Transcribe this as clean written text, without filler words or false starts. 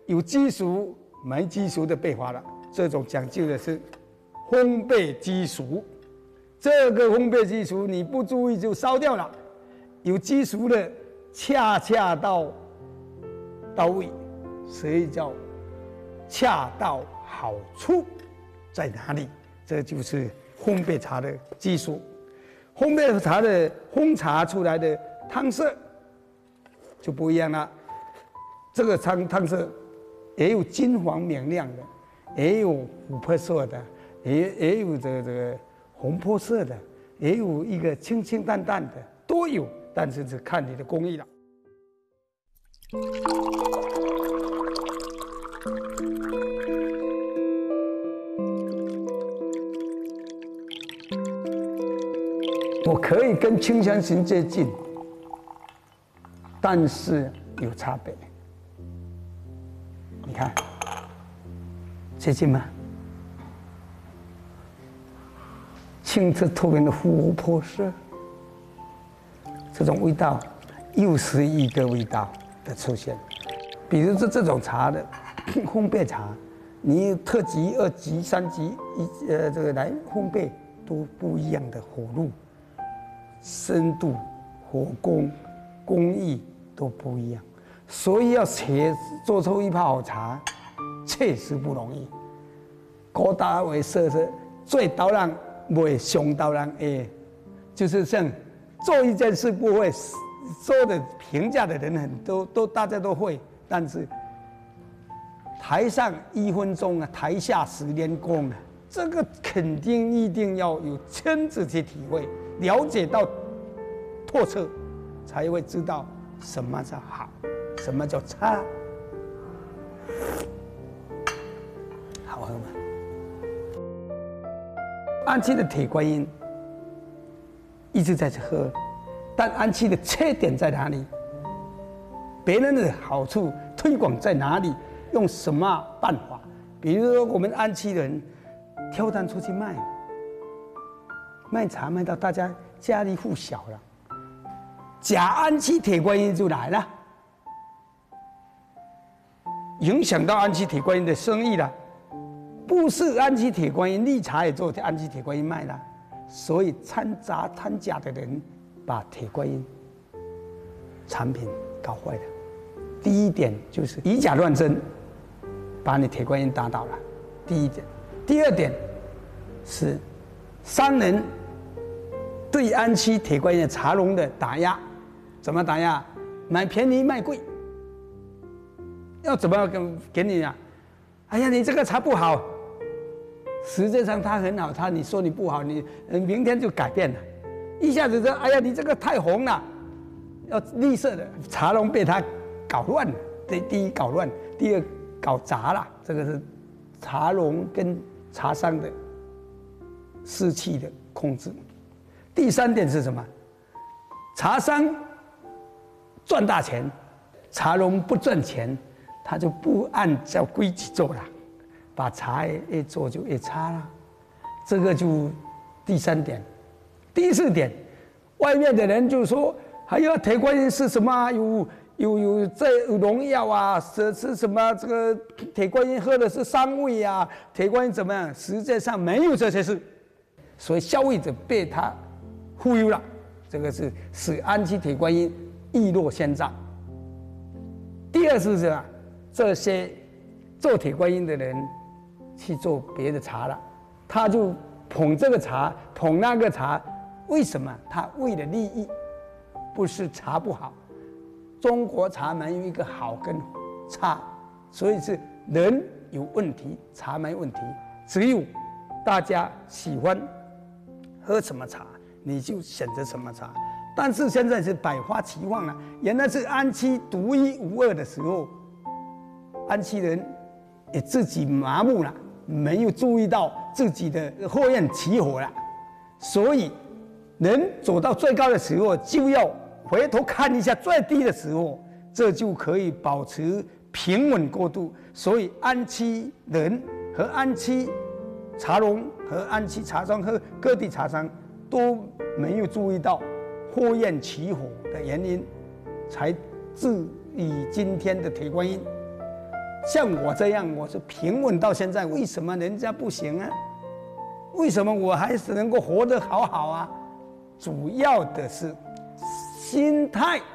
有基熟没基熟的备法了。这种讲究的是烘焙基熟，这个烘焙基熟你不注意就烧掉了。有基熟的恰恰到位，所以叫恰到好处在哪里？这就是烘焙茶的技术。烘焙茶的烘茶出来的汤色就不一样了。这个汤色也有金黄明亮的，也有琥珀色的，也有这个红珀色的，也有一个清清淡淡的，都有。但是是看你的工艺了。我可以跟清香型接近，但是有差别。你看，接近吗？清澈透明的琥珀色，这种味道又是一个味道的出现。比如说这种茶的烘焙茶，你特级、2级、3级这个来烘焙都不一样的火路。深度、火工、工艺都不一样，所以要做出一泡好茶，确实不容易。高大为色是最导人未上导人诶，就是像做一件事不会，说的评价的人很多，大家都会，但是台上1分钟啊，台下10年功啊。这个肯定一定要有亲自去体会，了解到透彻，才会知道什么叫好，什么叫差。好喝吗？安七的铁观音一直在喝，但安七的缺点在哪里？别人的好处推广在哪里？用什么办法？比如说我们安七人。挑担出去卖茶卖到大家家里户小了，假安七铁观音就来了，影响到安七铁观音的生意了。不是安七铁观音，绿茶也做安七铁观音卖了，所以掺杂掺假的人把铁观音产品搞坏了。第一点就是以假乱真，把你铁观音打倒了。第一点。第二点是商人对安七铁观音的茶农的打压，怎么打压？买便宜卖贵，要怎么给你啊？哎呀，你这个茶不好，实际上它很好，你说你不好，你明天就改变了，一下子说，哎呀，你这个太红了，要绿色的。茶农被他搞乱了，第一搞乱，第二搞砸了，这个是茶农跟茶商的士气的控制。第三点是什么？茶商赚大钱，茶农不赚钱，他就不按照规矩做了，把茶越做就越差了。这个就第三点。第四点，外面的人就说：“哎呀，铁观音是什么？有农药啊，是什么？这个铁观音喝的是觞味啊，铁观音怎么样？实际上没有这些事，所以消费者被他忽悠了。这个是使安七铁观音易落仙障。第二是什么？这些做铁观音的人去做别的茶了，他就捧这个茶，捧那个茶，为什么？他为了利益，不是茶不好。中国茶没有一个好跟差，所以是人有问题，茶没问题。只有大家喜欢喝什么茶，你就选择什么茶。但是现在是百花齐放了，原来是安七独一无二的时候，安七人也自己麻木了，没有注意到自己的火焰起火了，所以人走到最高的时候就要回头看一下最低的时候，这就可以保持平稳过渡。所以安七人和安七茶农和安七茶庄和各地茶商都没有注意到火焰起火的原因，才至于今天的铁观音像我这样，我是平稳到现在，为什么人家不行啊？为什么我还是能够活得好好啊？主要的是心态